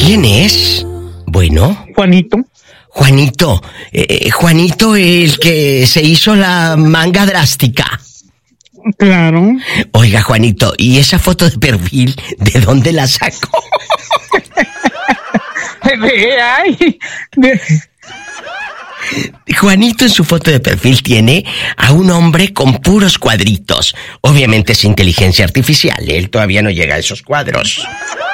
¿Quién es? Bueno. Juanito. Juanito, el que se hizo la manga drástica. Claro. Oiga, Juanito, ¿y esa foto de perfil, de dónde la sacó? Juanito en su foto de perfil tiene a un hombre con puros cuadritos. Obviamente es inteligencia artificial, él todavía no llega a esos cuadros.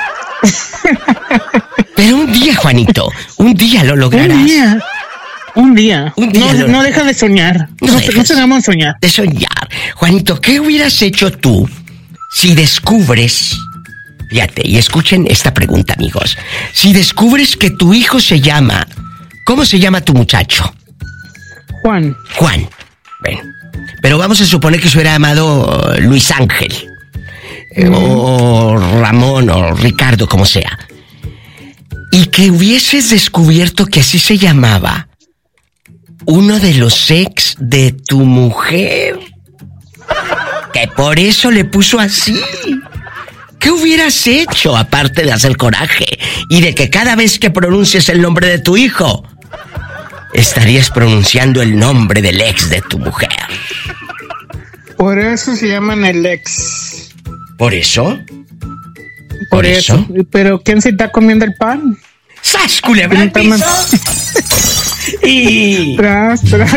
Pero un día, Juanito, un día lo lograrás. Un día. No deja de soñar. No dejamos de soñar. De soñar. Juanito, ¿qué hubieras hecho tú si descubres... Fíjate, y escuchen esta pregunta, amigos. Si descubres que tu hijo se llama... ¿Cómo se llama tu muchacho? Juan. Bueno, pero vamos a suponer que se hubiera llamado Luis Ángel. O Ramón, o Ricardo, como sea. Y que hubieses descubierto que así se llamaba uno de los ex de tu mujer. Que por eso le puso así. ¿Qué hubieras hecho aparte de hacer coraje y de que cada vez que pronuncies el nombre de tu hijo estarías pronunciando el nombre del ex de tu mujer? Por eso se llaman el ex. ¿Por eso? ¿Por eso? ¿Pero quién se está comiendo el pan? ¡Sas, culebra al piso! Y... Tras.